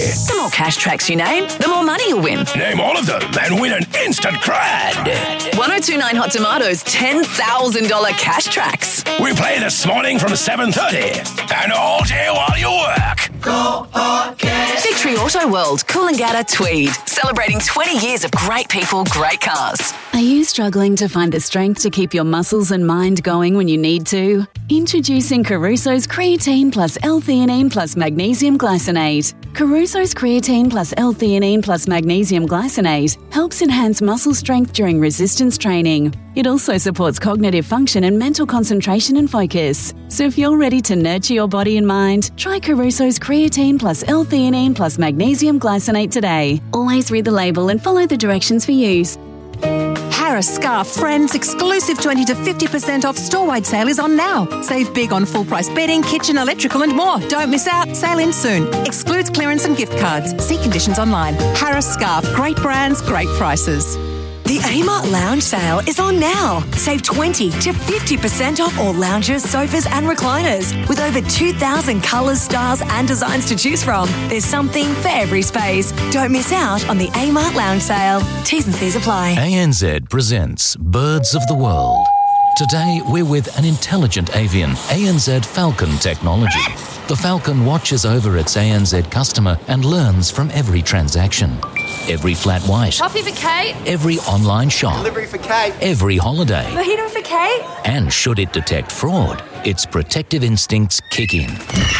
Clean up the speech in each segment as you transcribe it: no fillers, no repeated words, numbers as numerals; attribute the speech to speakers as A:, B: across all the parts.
A: The more cash tracks you name, the more money you'll win.
B: Name all of them and win an instant crad.
A: 1029 Hot Tomatoes $10,000 cash tracks.
B: We play this morning from 7:30 and all day while you work.
C: Go Hawkins!
A: Victory Auto World, Coolangatta, Tweed. Celebrating 20 years of great people, great cars.
D: Are you struggling to find the strength to keep your muscles and mind going when you need to? Introducing Caruso's Creatine Plus L-Theanine Plus Magnesium Glycinate. Caruso's Creatine Plus L-Theanine Plus Magnesium Glycinate helps enhance muscle strength during resistance training. It also supports cognitive function and mental concentration and focus. So if you're ready to nurture your body and mind, try Caruso's Creatine Plus L-Theanine Plus Magnesium Glycinate today. Always read the label and follow the directions for use.
E: Harris Scarf Friends exclusive 20 to 50% off store-wide sale is on now. Save big on full-price bedding, kitchen, electrical and more. Don't miss out. Sale in soon. Excludes clearance and gift cards. See conditions online. Harris Scarf. Great brands, great prices.
F: The Amart Lounge sale is on now. Save 20 to 50% off all lounges, sofas and recliners. With over 2,000 colours, styles and designs to choose from. There's something for every space. Don't miss out on the Amart Lounge sale. T's and C's apply.
G: ANZ presents Birds of the World. Today we're with an intelligent avian, ANZ Falcon technology. The Falcon watches over its ANZ customer and learns from every transaction. Every flat white.
H: Coffee for Kate.
G: Every online shop.
I: Delivery for Kate.
G: Every holiday.
H: Mojito for Kate.
G: And should it detect fraud, its protective instincts kick in.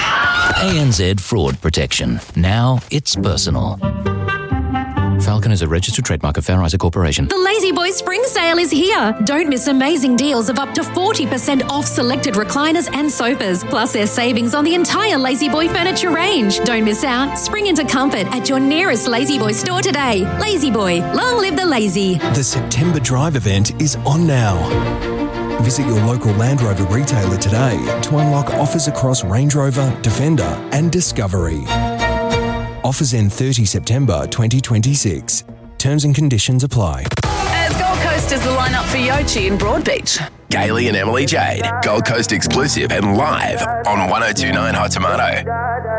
G: ANZ Fraud Protection. Now it's personal. Falcon is a registered trademark of Fair Isaac Corporation.
J: The Lazy Boy Spring Sale is here. Don't miss amazing deals of up to 40% off selected recliners and sofas. Plus there's savings on the entire Lazy Boy furniture range. Don't miss out. Spring into comfort at your nearest Lazy Boy store today. Lazy Boy, long live the lazy.
K: The September Drive event is on now. Visit your local Land Rover retailer today to unlock offers across Range Rover, Defender and Discovery. Offers end 30 September 2026. Terms and conditions apply.
A: As Gold Coast is the lineup for Yochi in Broadbeach.
B: Kaylee and Emily Jade, Gold Coast exclusive and live on 1029 Hot Tomato.